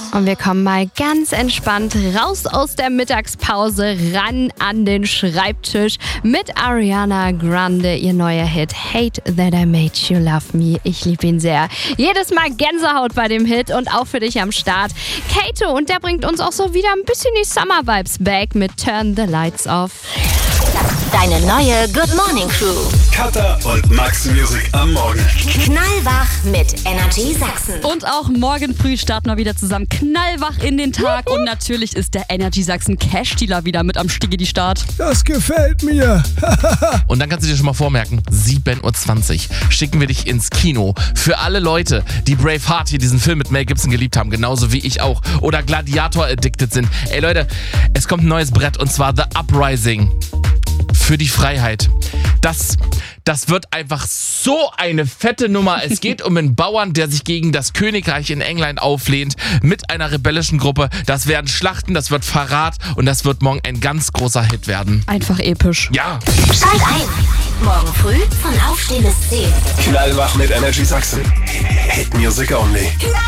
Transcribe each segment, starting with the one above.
Und wir kommen mal ganz entspannt raus aus der Mittagspause, ran an den Schreibtisch mit Ariana Grande, ihr neuer Hit Hate That I Made You Love Me. Ich liebe ihn sehr. Jedes Mal Gänsehaut bei dem Hit und auch für dich am Start. Kato, und der bringt uns auch so wieder ein bisschen die Summer-Vibes back mit Turn the Lights Off. Deine neue Good Morning Crew. Katha und Max Music am Morgen. Knallwach mit Energy Sachsen. Und auch morgen früh starten wir wieder zusammen knallwach in den Tag. Und natürlich ist der Energy Sachsen Cash-Dealer wieder mit am Start. Das gefällt mir. Und dann kannst du dir schon mal vormerken, 7:20 Uhr schicken wir dich ins Kino. Für alle Leute, die Braveheart hier, diesen Film mit Mel Gibson geliebt haben, genauso wie ich auch, oder Gladiator addicted sind. Ey Leute, es kommt ein neues Brett und zwar The Uprising. Für die Freiheit. Das wird einfach so eine fette Nummer. Es geht um einen Bauern, der sich gegen das Königreich in England auflehnt mit einer rebellischen Gruppe. Das werden Schlachten, das wird Verrat und das wird morgen ein ganz großer Hit werden. Einfach episch. Ja. Schalt ein. Morgen früh von Aufstehen bis 10. Knallwach mit Energy Sachsen. Hit Music only.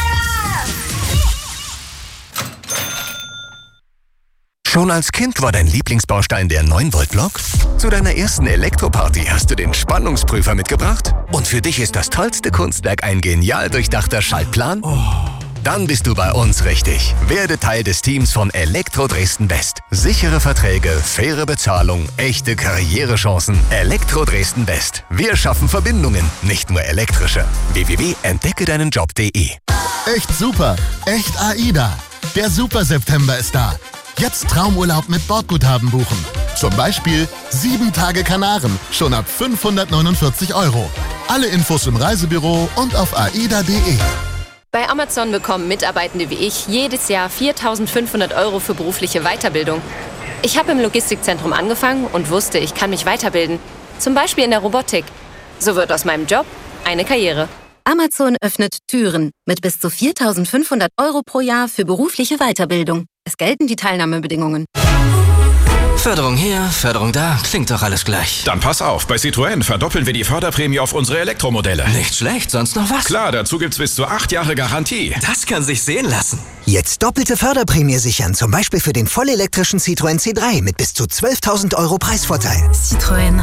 Schon als Kind war dein Lieblingsbaustein der 9-Volt-Block? Zu deiner ersten Elektroparty hast du den Spannungsprüfer mitgebracht? Und für dich ist das tollste Kunstwerk ein genial durchdachter Schaltplan? Dann bist du bei uns richtig. Werde Teil des Teams von Elektro Dresden West. Sichere Verträge, faire Bezahlung, echte Karrierechancen. Elektro Dresden West. Wir schaffen Verbindungen, nicht nur elektrische. www.entdeckedeinenjob.de. Echt super. Echt AIDA. Der Super September ist da. Jetzt Traumurlaub mit Bordguthaben buchen. Zum Beispiel 7 Tage Kanaren, schon ab 549 €. Alle Infos im Reisebüro und auf aida.de. Bei Amazon bekommen Mitarbeitende wie ich jedes Jahr 4.500 € für berufliche Weiterbildung. Ich habe im Logistikzentrum angefangen und wusste, ich kann mich weiterbilden. Zum Beispiel in der Robotik. So wird aus meinem Job eine Karriere. Amazon öffnet Türen mit bis zu 4.500 € pro Jahr für berufliche Weiterbildung. Es gelten die Teilnahmebedingungen. Förderung hier, Förderung da, klingt doch alles gleich. Dann pass auf, bei Citroën verdoppeln wir die Förderprämie auf unsere Elektromodelle. Nicht schlecht, sonst noch was? Klar, dazu gibt's bis zu 8 Jahre Garantie. Das kann sich sehen lassen. Jetzt doppelte Förderprämie sichern, zum Beispiel für den vollelektrischen Citroën C3 mit bis zu 12.000 € Preisvorteil. Citroën.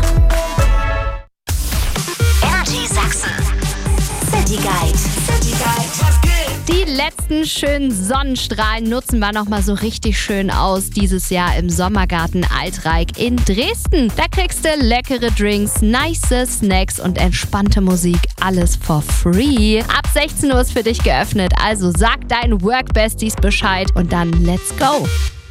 Energy Sachsen. City Guide. Die letzten schönen Sonnenstrahlen nutzen wir nochmal so richtig schön aus dieses Jahr im Sommergarten Altreich in Dresden. Da kriegst du leckere Drinks, nice Snacks und entspannte Musik. Alles for free. Ab 16 Uhr ist für dich geöffnet. Also sag deinen Work-Besties Bescheid und dann let's go.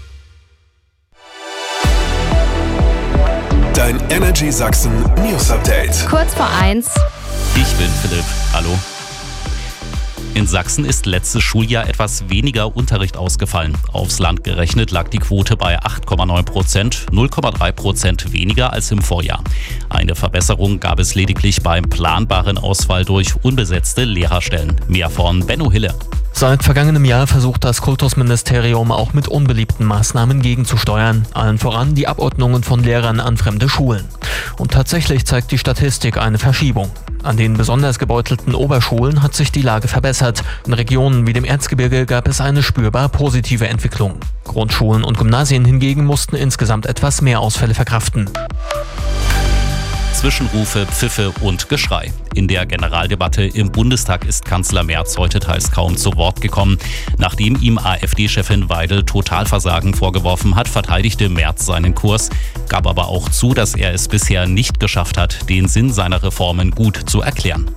Dein Energy Sachsen News Update. Kurz vor 1. Ich bin Philipp. Hallo. In Sachsen ist letztes Schuljahr etwas weniger Unterricht ausgefallen. Aufs Land gerechnet lag die Quote bei 8,9%, 0,3% weniger als im Vorjahr. Eine Verbesserung gab es lediglich beim planbaren Ausfall durch unbesetzte Lehrerstellen. Mehr von Benno Hille. Seit vergangenem Jahr versucht das Kultusministerium auch mit unbeliebten Maßnahmen gegenzusteuern. Allen voran die Abordnungen von Lehrern an fremde Schulen. Und tatsächlich zeigt die Statistik eine Verschiebung. An den besonders gebeutelten Oberschulen hat sich die Lage verbessert. In Regionen wie dem Erzgebirge gab es eine spürbar positive Entwicklung. Grundschulen und Gymnasien hingegen mussten insgesamt etwas mehr Ausfälle verkraften. Zwischenrufe, Pfiffe und Geschrei. In der Generaldebatte im Bundestag ist Kanzler Merz heute teils kaum zu Wort gekommen. Nachdem ihm AfD-Chefin Weidel Totalversagen vorgeworfen hat, verteidigte Merz seinen Kurs, gab aber auch zu, dass er es bisher nicht geschafft hat, den Sinn seiner Reformen gut zu erklären.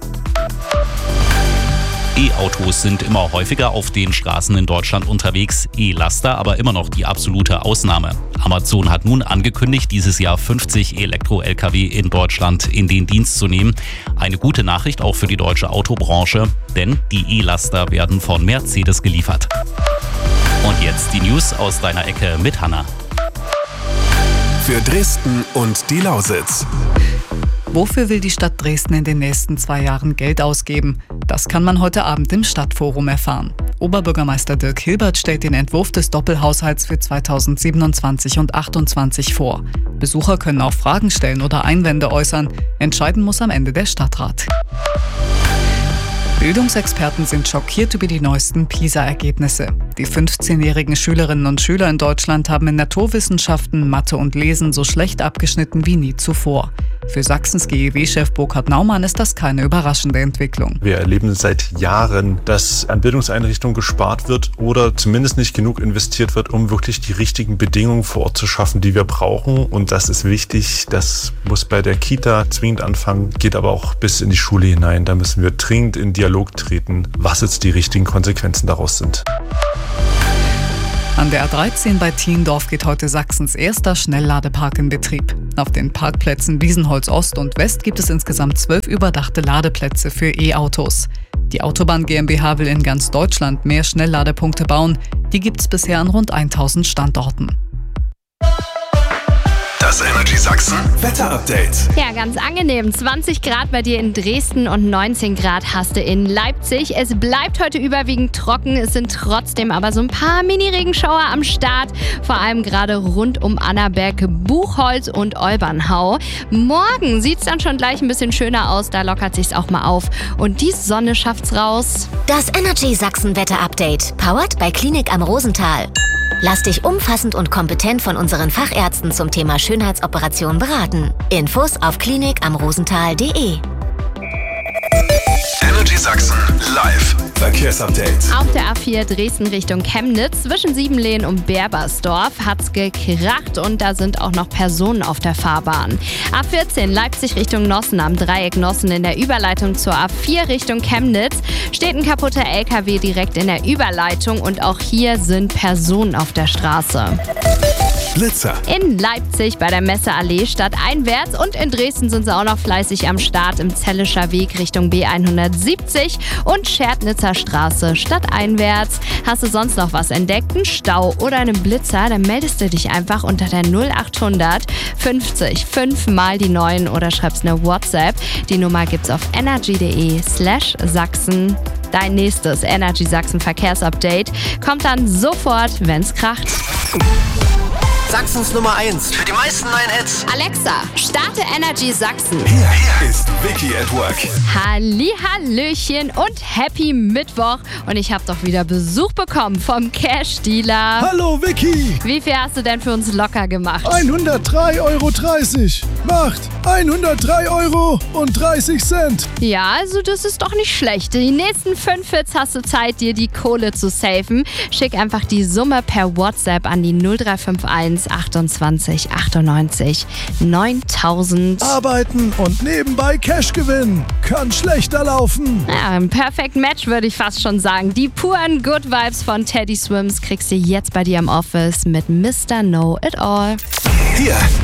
E-Autos sind immer häufiger auf den Straßen in Deutschland unterwegs, E-Laster aber immer noch die absolute Ausnahme. Amazon hat nun angekündigt, dieses Jahr 50 Elektro-Lkw in Deutschland in den Dienst zu nehmen. Eine gute Nachricht auch für die deutsche Autobranche, denn die E-Laster werden von Mercedes geliefert. Und jetzt die News aus deiner Ecke mit Hanna. Für Dresden und die Lausitz. Wofür will die Stadt Dresden in den nächsten 2 Jahren Geld ausgeben? Das kann man heute Abend im Stadtforum erfahren. Oberbürgermeister Dirk Hilbert stellt den Entwurf des Doppelhaushalts für 2027 und 2028 vor. Besucher können auch Fragen stellen oder Einwände äußern. Entscheiden muss am Ende der Stadtrat. Bildungsexperten sind schockiert über die neuesten PISA-Ergebnisse. Die 15-jährigen Schülerinnen und Schüler in Deutschland haben in Naturwissenschaften, Mathe und Lesen so schlecht abgeschnitten wie nie zuvor. Für Sachsens GEW-Chef Burkhard Naumann ist das keine überraschende Entwicklung. Wir erleben seit Jahren, dass an Bildungseinrichtungen gespart wird oder zumindest nicht genug investiert wird, um wirklich die richtigen Bedingungen vor Ort zu schaffen, die wir brauchen. Und das ist wichtig. Das muss bei der Kita zwingend anfangen, geht aber auch bis in die Schule hinein. Da müssen wir dringend in Dialog treten, was jetzt die richtigen Konsequenzen daraus sind. An der A13 bei Thiendorf geht heute Sachsens erster Schnellladepark in Betrieb. Auf den Parkplätzen Wiesenholz Ost und West gibt es insgesamt 12 überdachte Ladeplätze für E-Autos. Die Autobahn GmbH will in ganz Deutschland mehr Schnellladepunkte bauen. Die gibt es bisher an rund 1000 Standorten. Das Energy Sachsen Wetterupdate. Ja, ganz angenehm. 20 Grad bei dir in Dresden und 19 Grad hast du in Leipzig. Es bleibt heute überwiegend trocken. Es sind trotzdem aber so ein paar Mini-Regenschauer am Start. Vor allem gerade rund um Annaberg, Buchholz und Olbernhau. Morgen sieht es dann schon gleich ein bisschen schöner aus. Da lockert sich's auch mal auf. Und die Sonne schafft's raus. Das Energy Sachsen Wetterupdate. Powered bei Klinik am Rosental. Lass dich umfassend und kompetent von unseren Fachärzten zum Thema Schönheitsoperation beraten. Infos auf klinikamrosental.de. Energy Sachsen live Verkehrsupdate. Auf der A4 Dresden Richtung Chemnitz zwischen Siebenlehen und Berbersdorf hat's gekracht und da sind auch noch Personen auf der Fahrbahn. A14 Leipzig Richtung Nossen am Dreieck Nossen in der Überleitung zur A4 Richtung Chemnitz steht ein kaputter LKW direkt in der Überleitung und auch hier sind Personen auf der Straße. Blitzer. In Leipzig bei der Messeallee stadteinwärts und in Dresden sind sie auch noch fleißig am Start im Zellischer Weg Richtung B170 und Scherdnitzer Straße stadteinwärts. Hast du sonst noch was entdeckt, einen Stau oder einen Blitzer, dann meldest du dich einfach unter der 0800 50 5 mal die 9 oder schreibst eine WhatsApp. Die Nummer gibt's auf energy.de/Sachsen. Dein nächstes Energy Sachsen Verkehrsupdate kommt dann sofort, wenn's kracht. Sachsens Nummer 1 für die meisten neuen Hits. Alexa, starte Energy Sachsen. Hier ist Vicky at Work. Hallihallöchen und Happy Mittwoch. Und ich habe doch wieder Besuch bekommen vom Cash-Dealer. Hallo Vicky. Wie viel hast du denn für uns locker gemacht? 103,30 € macht 103,30 €. Ja, also das ist doch nicht schlecht. Die nächsten 5 Hits hast du Zeit, dir die Kohle zu safen. Schick einfach die Summe per WhatsApp an die 0351 28 98 9000. Arbeiten und nebenbei Cash gewinnen. Kann schlechter laufen. Ja, ein Perfect Match würde ich fast schon sagen. Die puren Good Vibes von Teddy Swims kriegst du jetzt bei dir im Office mit Mr. Know It All. Hier